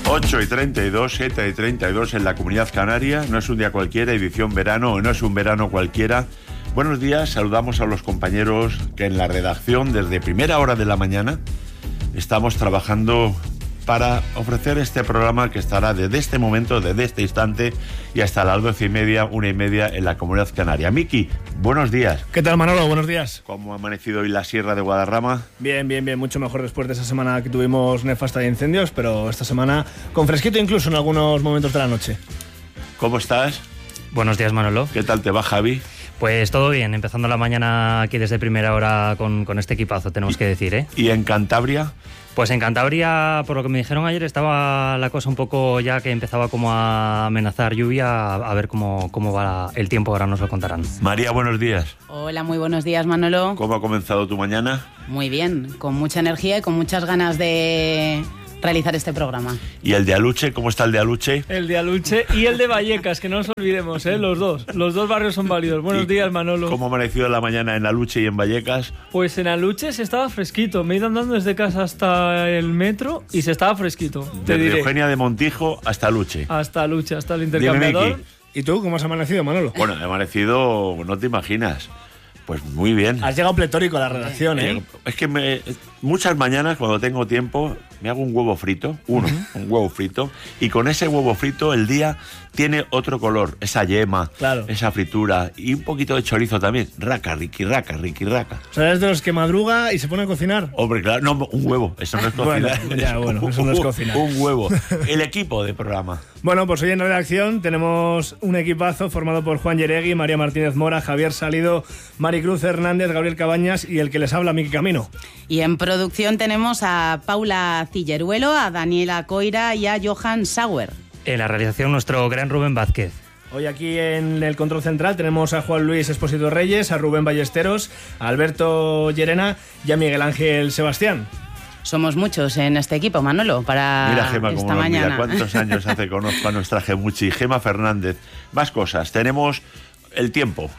8:32, 7:32 en la Comunidad Canaria. No es un día cualquiera, edición verano, no es un verano cualquiera. Buenos días, saludamos a los compañeros que en la redacción desde primera hora de la mañana estamos trabajando para ofrecer este programa que estará desde este momento, desde este instante y hasta las 12:30, 1:30 en la Comunidad Canaria. Miki, buenos días. ¿Qué tal, Manolo? Buenos días. ¿Cómo ha amanecido hoy la Sierra de Guadarrama? Bien, mucho mejor después de esa semana que tuvimos nefasta de incendios, pero esta semana con fresquito incluso en algunos momentos de la noche. ¿Cómo estás? Buenos días, Manolo. ¿Qué tal te va, Javi? Pues todo bien, empezando la mañana aquí desde primera hora con este equipazo, tenemos que decir, ¿eh? ¿Y en Cantabria? Pues en Cantabria, por lo que me dijeron ayer, estaba la cosa un poco ya que empezaba como a amenazar lluvia, a ver cómo va el tiempo, ahora nos lo contarán. María, buenos días. Hola, muy buenos días, Manolo. ¿Cómo ha comenzado tu mañana? Muy bien, con mucha energía y con muchas ganas de realizar este programa. ¿Y el de Aluche? ¿Cómo está el de Aluche? El de Aluche y el de Vallecas, que no nos olvidemos, los dos barrios son válidos. Buenos días, Manolo. ¿Cómo ha amanecido la mañana en Aluche y en Vallecas? Pues en Aluche se estaba fresquito, me he ido andando desde casa hasta el metro y se estaba fresquito. Desde Eugenia de Montijo hasta Aluche. Hasta Aluche, hasta el intercambiador. Dime, Miki. ¿Y tú cómo has amanecido, Manolo? Bueno, he amanecido, no te imaginas. Pues muy bien. Has llegado pletórico a la redacción, ¿eh? Es que muchas mañanas cuando tengo tiempo me hago un huevo frito, un huevo frito, y con ese huevo frito el día tiene otro color, esa yema, claro, esa fritura y un poquito de chorizo también, raca, riqui, raca. O sea, eres de los que madruga y se pone a cocinar. Hombre, claro, no, un huevo, eso no es cocinar. Bueno, eso no es cocinar. Un huevo, el equipo de programa. Bueno, pues hoy en redacción tenemos un equipazo formado por Juan Yeregui, María Martínez Mora, Javier Salido, Maricruz Hernández, Gabriel Cabañas y el que les habla, Miki Camino. Y en producción tenemos a Paula Cilleruelo, a Daniela Coira y a Johan Sauer. En la realización nuestro gran Rubén Vázquez. Hoy aquí en el control central tenemos a Juan Luis Expósito Reyes, a Rubén Ballesteros, a Alberto Llerena y a Miguel Ángel Sebastián. Somos muchos en este equipo, Manolo, para mira, Gema, esta como mañana. Mira, ¿cuántos años hace conozco a nuestra Gemuchi? Gema Fernández. Más cosas. Tenemos el tiempo.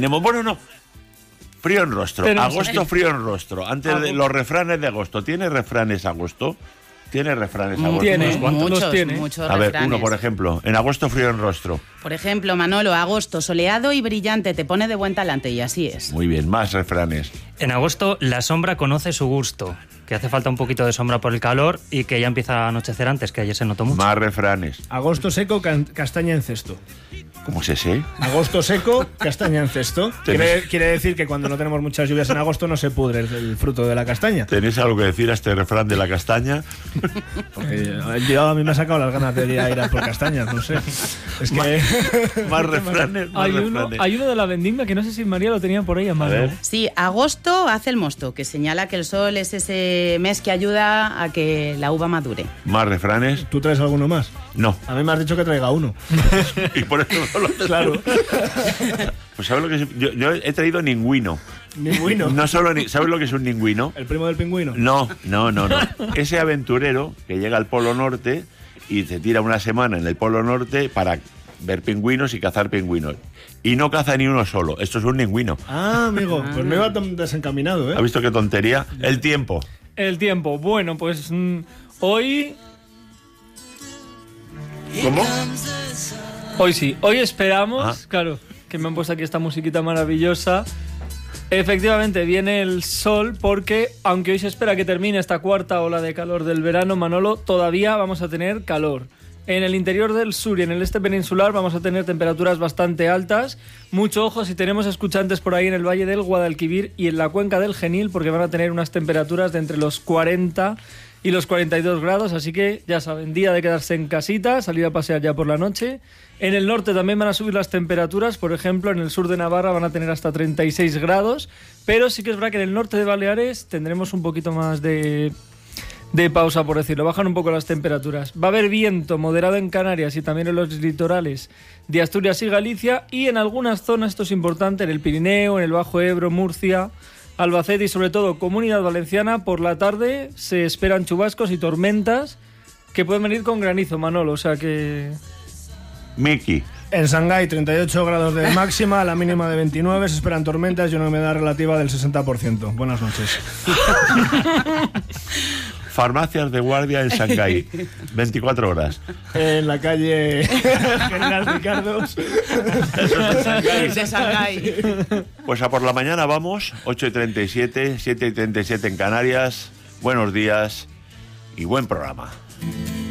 Frío en rostro. Agosto, frío en rostro. Antes de los refranes de agosto. ¿Tiene refranes agosto? ¿Tiene refranes agosto? Tiene, muchos A ver, refranes. uno, por ejemplo. En agosto, frío en rostro. Por ejemplo, Manolo, agosto, soleado y brillante, te pone de buen talante, y así es. Muy bien, más refranes. En agosto, la sombra conoce su gusto, que hace falta un poquito de sombra por el calor y que ya empieza a anochecer antes, que ayer se notó mucho. Más refranes. Agosto seco, castaña en cesto. ¿Cómo es ese? Agosto seco, castaña en cesto. Quiere decir que cuando no tenemos muchas lluvias en agosto no se pudre el fruto de la castaña. ¿Tenéis algo que decir a este refrán de la castaña? Yo a mí me ha sacado las ganas de ir a por castañas, no sé. Es que... Más refranes, más refranes. Hay uno de la vendimia que no sé si María lo tenía por ahí a mano. Sí, agosto hace el mosto, que señala que el sol es ese mes que ayuda a que la uva madure. Más refranes. ¿Tú traes alguno más? No. A mí me has dicho que traiga uno. Y por eso no lo tengo. Claro. Pues ¿sabes lo que es? Yo he traído ningüino. ¿Ningüino? No solo ¿sabes lo que es un ningüino? ¿El primo del pingüino? No. Ese aventurero que llega al Polo Norte y se tira una semana en el Polo Norte para ver pingüinos y cazar pingüinos. Y no caza ni uno solo. Esto es un ningüino. Ah, amigo, pues me iba desencaminado, ¿eh? ¿Has visto qué tontería? El tiempo. El tiempo. Bueno, pues hoy... ¿Cómo? Hoy sí. Hoy esperamos, claro, que me han puesto aquí esta musiquita maravillosa. Efectivamente, viene el sol porque, aunque hoy se espera que termine esta cuarta ola de calor del verano, Manolo, todavía vamos a tener calor. En el interior del sur y en el este peninsular vamos a tener temperaturas bastante altas. Mucho ojo si tenemos escuchantes por ahí en el Valle del Guadalquivir y en la cuenca del Genil, porque van a tener unas temperaturas de entre los 40 y los 42 grados, así que ya saben, día de quedarse en casita, salir a pasear ya por la noche. En el norte también van a subir las temperaturas, por ejemplo, en el sur de Navarra van a tener hasta 36 grados, pero sí que es verdad que en el norte de Baleares tendremos un poquito más de pausa, por decirlo, bajan un poco las temperaturas. Va a haber viento moderado en Canarias y también en los litorales de Asturias y Galicia, y en algunas zonas, esto es importante, en el Pirineo, en el Bajo Ebro, Murcia, Albacete y sobre todo Comunidad Valenciana, por la tarde se esperan chubascos y tormentas que pueden venir con granizo, Manolo, o sea que... Miki. En Shanghái, 38 grados de máxima, la mínima de 29, se esperan tormentas y una humedad relativa del 60%. Buenas noches. Farmacias de guardia en Shanghái. 24 horas. En la calle General Ricardo. De Shanghái. Pues a por la mañana vamos, 8:37, 7:37 en Canarias. Buenos días y buen programa.